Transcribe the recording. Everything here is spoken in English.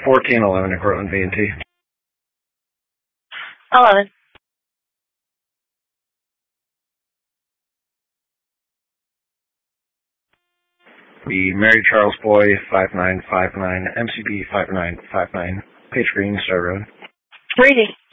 1411 in Cortland, V&T. 11. The Mary Charles Boy 5959, MCB 5959, Page Green, Star Road. Reading.